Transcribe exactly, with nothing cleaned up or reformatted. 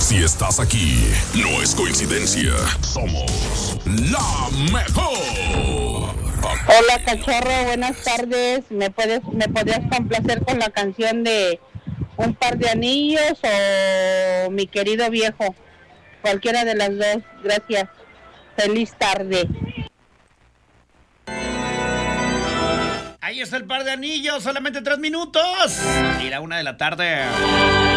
Si estás aquí, no es coincidencia. Somos la mejor. Hola, cachorro, buenas tardes. ¿Me puedes, me podrías complacer con la canción de Un par de anillos o Mi querido viejo? Cualquiera de las dos, gracias. Feliz tarde. Ahí está el par de anillos, solamente tres minutos. Y la una de la tarde.